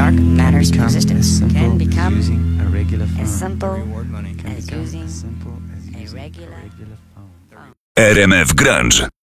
dark matter's become existence as simple can become as using a regular phone. as simple Can as become using as simple as a using regular phone. RMF Grunge.